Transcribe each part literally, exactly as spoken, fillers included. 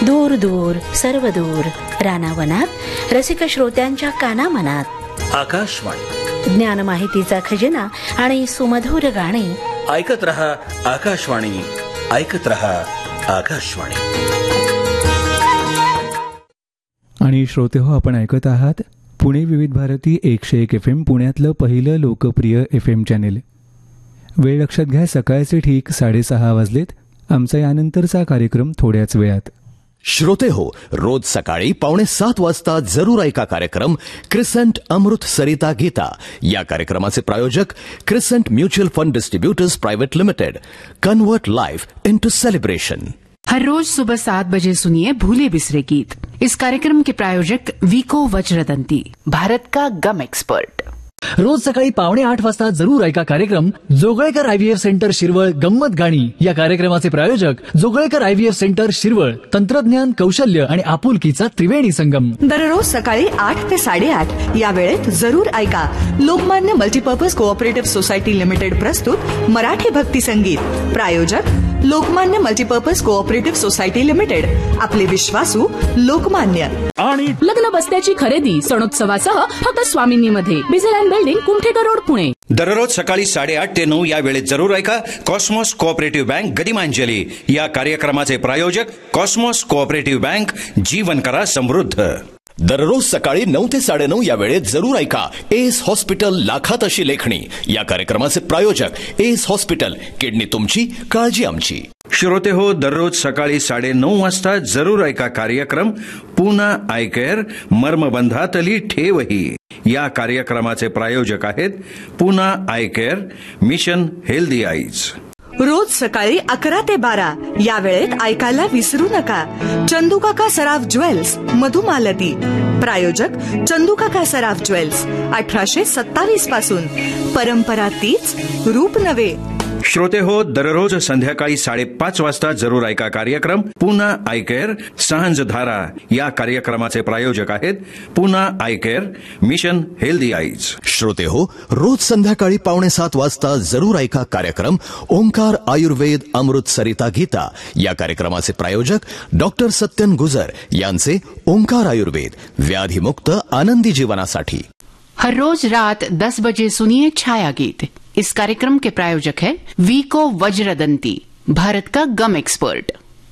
दूर दूर सर्व दूर रानावनात रसिक श्रोत्यांच्या कानामनात आकाशवाणी ज्ञान माहितीचा खजिना आणि सुमधुर गाणी. ऐकत रहा आकाशवाणी, ऐकत रहा आकाशवाणी. आणि श्रोते हो, आपण ऐकत आहात पुणे विविध भारती एकशे एक एफ एम, पुण्यातलं पहिलं लोकप्रिय एफ एम चॅनेल. वेळ लक्षात घ्या, सकाळचे ठीक साडेसहा वाजलेत. आमचा यानंतरचा कार्यक्रम थोड्याच वेळात. श्रोते हो, रोज सकाळी पावणे सात वाजता जरूर ऐका कार्यक्रम क्रिसेंट अमृत सरिता गीता. या कार्यक्रमाचे प्रायोजक crescent mutual fund distributors private limited. Convert life into celebration. हर रोज सुबह सात बजे सुनिए भूले बिसरे गीत. इस कार्यक्रम के प्रायोजक वीको वज्रदंती, भारत का गम एक्सपर्ट. रोज सकाळी पावणे आठ वाजता जरूर ऐका कार्यक्रम जोगळेकर आयव्हीएफ सेंटर शिरवळ गंमत गाणी. या कार्यक्रमाचे प्रायोजक जोगळेकर आयव्हीएफ सेंटर शिरवळ. तंत्रज्ञान, कौशल्य आणि आपुलकीचा त्रिवेणी संगम. दररोज सकाळी आठ ते साडेआठ या वेळेत जरूर ऐका Lokmanya multipurpose cooperative society limited प्रस्तुत मराठी भक्ती संगीत. प्रायोजक Lokmanya multipurpose cooperative society limited. आपले विश्वासू लोकमान्य. आणि लग्न बसण्याची खरेदी सणोत्सवासह फक्त स्वामिनीमध्ये, बिझेलँड बिल्डिंग, कुमठेकर रोड, पुणे. दररोज सकाळी साडेआठ ते नऊ या वेळेत जरूर ऐका कॉस्मॉस कोऑपरेटिव्ह बँक गदिमांजली. या कार्यक्रमाचे प्रायोजक कॉस्मॉस कोऑपरेटिव्ह बँक. जीवन करा समृद्ध. दररोज सकाळी नऊ ते साडेनऊ या वेळेत जरूर ऐका एस हॉस्पिटल लाखात अशी लेखणी. या कार्यक्रमाचे प्रायोजक एस हॉस्पिटल. किडनी तुमची, काळजी आमची. श्रोते हो, दररोज सकाळी साडेनऊ वाजता जरूर ऐका कार्यक्रम पुन्हा आय केअर मर्मबंधातली ठेवही. या कार्यक्रमाचे प्रायोजक आहेत पुन्हा I care, mission healthy eyes. रोज सकाळी अकरा ते बारा या वेळेत ऐकायला विसरू नका चंदूकाका सराफ ज्वेल्स मधुमालती. प्रायोजक चंदूकाका सराफ ज्वेल्स. अठराशे सत्तावीस पासून परंपरा तीच, रूप नवे. श्रोते हो, दररोज संध्याकाळी साडेपाच वाजता जरूर ऐका कार्यक्रम पुन्हा आय केअर सांझ धारा. या कार्यक्रमाचे प्रायोजक आहेत पुन्हा I care, mission healthy eyes. श्रोते हो, रोज संध्याकाळी पावणे सात वाजता जरूर ऐका कार्यक्रम ओंकार आयुर्वेद अमृत सरिता गीता. या कार्यक्रमाचे प्रायोजक डॉक्टर सत्यन गुजर यांचे ओंकार आयुर्वेद, व्याधिमुक्त आनंदी जीवनासाठी. हर रोज रात दस बजे सुनिए छाया गीत. इस कार्यक्रम के प्रायोजक है वीको वज्रदंती, भारत का गम एक्सपर्ट.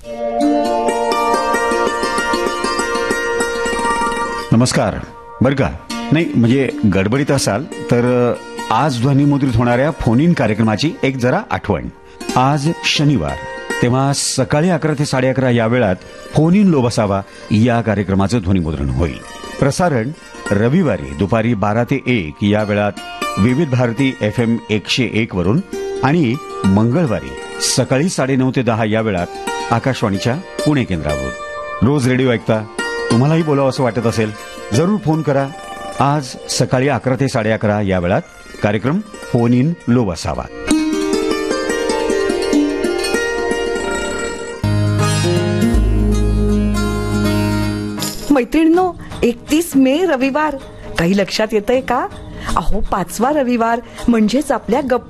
नमस्कार. बरं का, नाही म्हणजे गडबडीत असाल तर आज ध्वनिमुद्रित होणाऱ्या फोन इन कार्यक्रमाची एक जरा आठवण. आज शनिवार, तेव्हा सकाळी अकरा ते साडे अकरा या वेळात फोन इन लोभ असावा या कार्यक्रमाचं ध्वनिमुद्रण होईल. प्रसारण रविवारी दुपारी बारा ते एक या वेळात विविध भारती एफ एम एकशे एक वरून आणि मंगळवारी सकाळी साडेनऊ ते दहा या वेळात आकाशवाणीच्या पुणे केंद्रावर. रोज रेडिओ ऐकता तुम्हालाही बोलावं असं वाटत असेल, जरूर फोन करा. आज सकाळी अकरा ते साडे अकरा या वेळात कार्यक्रम फोन इन लोभ असावा. मैत्रिणींनो, एकतीस मे रविवार काही लक्षात येतंय का? अहो, पाचवा रविवार म्हणजेच आपल्या गप्पा